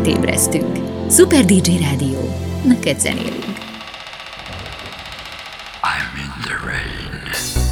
emlékeket ébresztünk. Super DJ Rádió. Neked zenélünk. I'm in the rain.